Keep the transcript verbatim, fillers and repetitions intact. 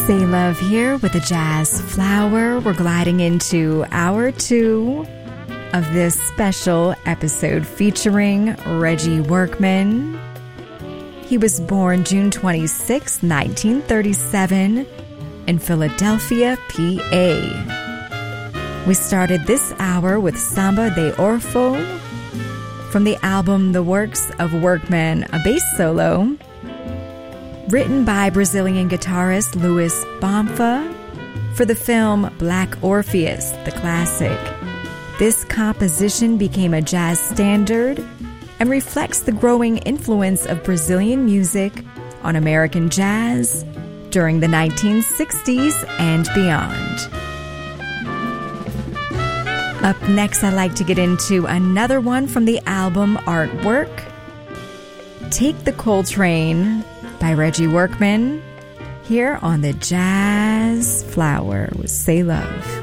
Say Love here with the Jazz Flower. We're gliding into hour two of this special episode featuring Reggie Workman. He was born June twenty-sixth, nineteen thirty-seven in Philadelphia, P A. We started this hour with Samba de Orfo from the album The Works of Workman, a bass solo written by Brazilian guitarist Luis Bonfa for the film Black Orpheus, the classic. This composition became a jazz standard and reflects the growing influence of Brazilian music on American jazz during the nineteen sixties and beyond. Up next, I'd like to get into another one from the album Artwork, Take the Coltrane by Reggie Workman, here on the Jazz Flower with Say Love.